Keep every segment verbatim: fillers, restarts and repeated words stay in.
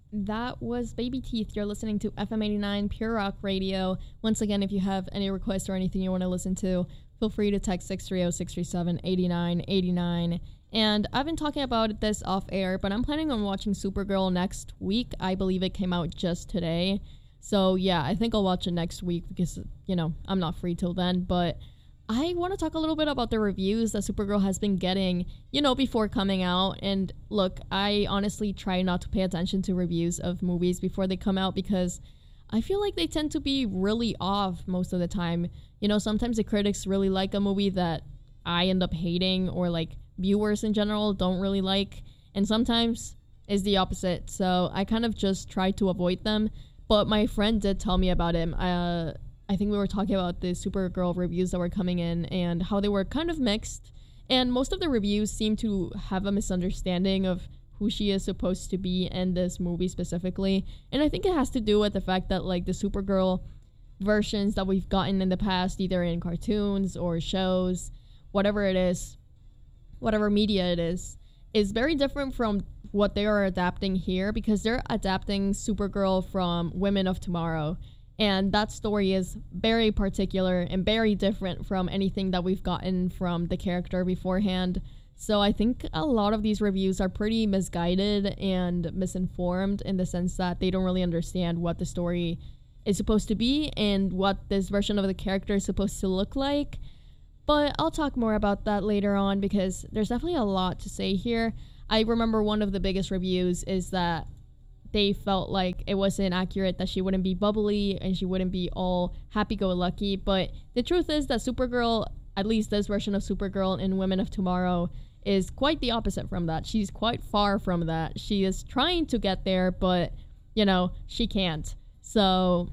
That was Baby Teeth. You're listening to F M eighty-nine Pure Rock Radio. Once again, if you have any requests or anything you want to listen to, feel free to text six three zero, six three seven, eight nine eight nine. And I've been talking about this off air, but I'm planning on watching Supergirl next week. I believe it came out just today. So yeah, I think I'll watch it next week because, you know, I'm not free till then. But I want to talk a little bit about the reviews that Supergirl has been getting, you know, before coming out. And look, I honestly try not to pay attention to reviews of movies before they come out because I feel like they tend to be really off most of the time. You know, sometimes the critics really like a movie that I end up hating, or like viewers in general don't really like. And sometimes it's the opposite. So I kind of just try to avoid them. But my friend did tell me about him. Uh, I think we were talking about the Supergirl reviews that were coming in and how they were kind of mixed. And most of the reviews seem to have a misunderstanding of who she is supposed to be in this movie specifically. And I think it has to do with the fact that, like, the Supergirl versions that we've gotten in the past, either in cartoons or shows, whatever it is, whatever media it is, is very different from what they are adapting here, because they're adapting Supergirl from Women of Tomorrow. And that story is very particular and very different from anything that we've gotten from the character beforehand. So I think a lot of these reviews are pretty misguided and misinformed in the sense that they don't really understand what the story is supposed to be and what this version of the character is supposed to look like. But I'll talk more about that later on because there's definitely a lot to say here. I remember one of the biggest reviews is that they felt like it wasn't accurate, that she wouldn't be bubbly and she wouldn't be all happy-go-lucky. But the truth is that Supergirl, at least this version of Supergirl in Women of Tomorrow, is quite the opposite from that. She's quite far from that. She is trying to get there, but, you know, she can't. So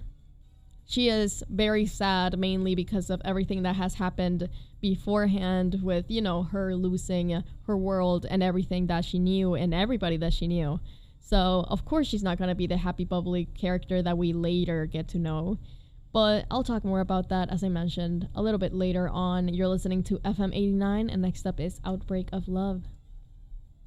she is very sad, mainly because of everything that has happened beforehand with, you know, her losing her world and everything that she knew and everybody that she knew. So, of course, she's not going to be the happy, bubbly character that we later get to know. But I'll talk more about that, as I mentioned, a little bit later on. You're listening to F M eighty-nine, and next up is Outbreak of Love.